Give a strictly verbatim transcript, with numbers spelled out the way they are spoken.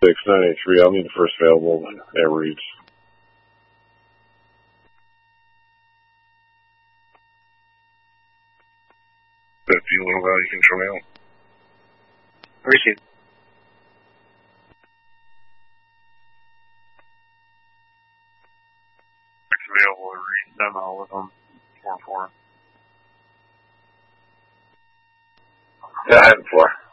six nine eight three. I'll need the first available when that reads. fifty, low value control now. Receive. Next available to read demo with them. four four. Yeah, I have four.